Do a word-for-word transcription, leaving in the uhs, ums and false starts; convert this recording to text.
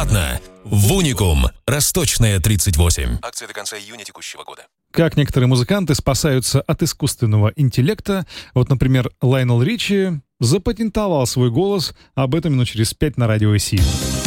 бесплатно в Уникум, Росточная, тридцать восемь. Акция до конца июня текущего года. Как некоторые музыканты спасаются от искусственного интеллекта. Вот, например, Лайонел Ричи запатентовал свой голос. Об этом минут через пять на радио Си.